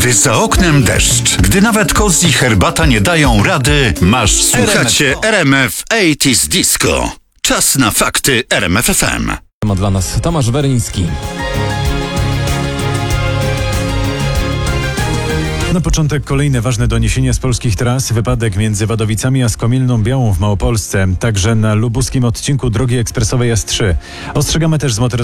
Gdy za oknem deszcz, gdy nawet koz i herbata nie dają rady, masz słuchacie RMF 80s Disco. Czas na fakty RMF FM. Ma dla nas Tomasz Weryński. Na początek kolejne ważne doniesienia z polskich tras. Wypadek między Wadowicami a Skomielną Białą w Małopolsce. Także na lubuskim odcinku drogi ekspresowej S3. Ostrzegamy też z motoryzacji